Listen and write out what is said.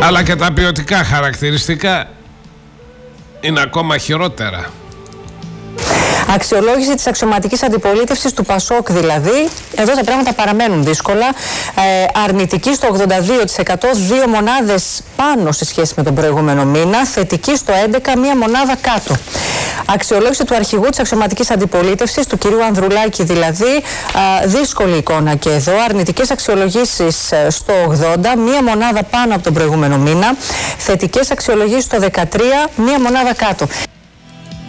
Αλλά και τα ποιοτικά χαρακτηριστικά είναι ακόμα χειρότερα. Αξιολόγηση της αξιωματικής αντιπολίτευσης του ΠΑΣΟΚ δηλαδή. Εδώ τα πράγματα παραμένουν δύσκολα. Αρνητική στο 82%, 2 μονάδες πάνω σε σχέση με τον προηγούμενο μήνα. Θετική στο 11%, 1 μονάδα κάτω. Αξιολόγηση του αρχηγού της αξιωματικής αντιπολίτευσης, του κυρίου Ανδρουλάκη δηλαδή. Δύσκολη εικόνα και εδώ. Αρνητικές αξιολογήσεις στο 80%, 1 μονάδα πάνω από τον προηγούμενο μήνα. Θετικές αξιολογήσεις στο 13%, 1 μονάδα κάτω.